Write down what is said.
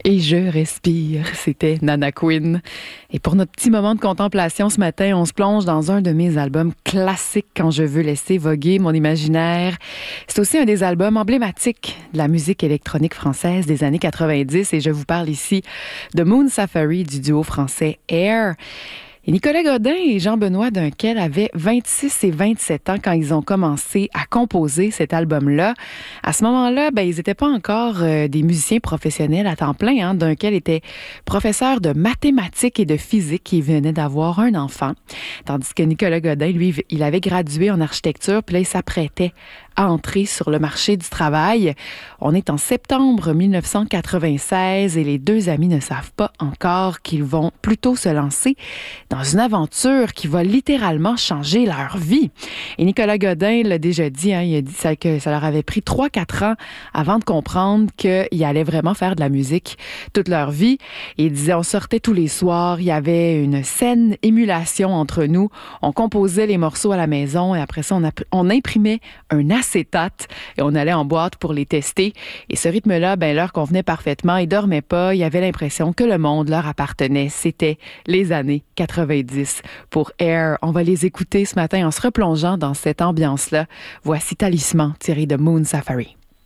Et je respire, c'était Nana Quinn. Et pour notre petit moment de contemplation ce matin, on se plonge dans un de mes albums classiques quand je veux laisser voguer mon imaginaire. C'est aussi un des albums emblématiques de la musique électronique française des années 90 et je vous parle ici de Moon Safari du duo français Air. Et Nicolas Godin et Jean-Benoît Dunquel avaient 26 et 27 ans quand ils ont commencé à composer cet album-là. À ce moment-là, ils n'étaient pas encore des musiciens professionnels à temps plein. Dunquel était professeur de mathématiques et de physique. Il venait d'avoir un enfant. Tandis que Nicolas Godin, lui, il avait gradué en architecture, puis là, il s'apprêtait à entrer sur le marché du travail. On est en septembre 1996 et les deux amis ne savent pas encore qu'ils vont plutôt se lancer dans une aventure qui va littéralement changer leur vie. Et Nicolas Godin l'a déjà dit, il a dit que ça leur avait pris 3-4 ans avant de comprendre qu'ils allaient vraiment faire de la musique toute leur vie. Et il disait, on sortait tous les soirs, il y avait une saine émulation entre nous, on composait les morceaux à la maison et après ça, on imprimait un acétate et on allait en boîte pour les tester. Et ce rythme-là, leur convenait parfaitement. Ils dormaient pas. Ils avaient l'impression que le monde leur appartenait. C'était les années 90 pour Air. On va les écouter ce matin en se replongeant dans cette ambiance-là. Voici Talisman tiré de Moon Safari.